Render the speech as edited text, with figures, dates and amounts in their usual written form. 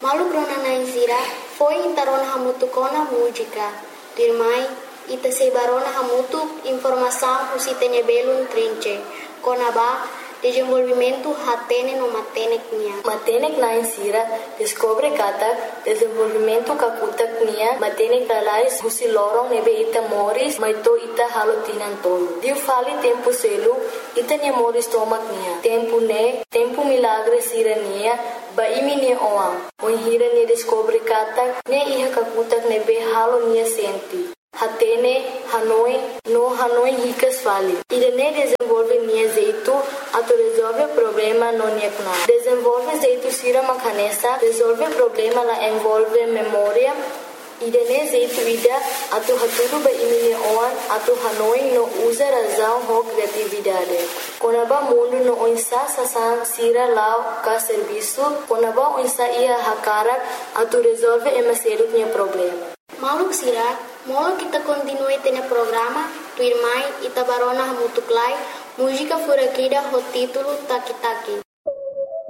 Malu brona na izira, foi intarona hamutu kona música. Dirmai, ita sebarona hamutu informação usitene belum trinche. Kona ba, desenvolvimento hatene no matenek nia. Matenek na insira, descobre kata, desenvolvimento kakutak nia, matenek dalais husi lorong nebe ita moris, maito ita halotinan tolo. Diu fali tempo selu, ita nia moris tomak nia. Tempo milagre sira nia, ba imi nia oang. Hira nia descobre kata, ne iha kakutak nebe halo nia senti. Hatene, Hanoi ricas fali. Irene desenvolve nia jeito, ato resolve problema no nia kna. Desenvolve jeito sira makanesa, resolve problema la envolve memória. Irene jeito ida, ato haturu ba imi nia oan, ato Hanoi no usa razão ho criatividade. Konaba mundo no oinsa sasan sira lao ka serviço, konaba oinsa ia hakarak, ato resolve emaseru nia problema. Maluk sira, molo kita continue tene programa, tu irmai ita barona hamutuklai, música furakida ho título Taki Taki.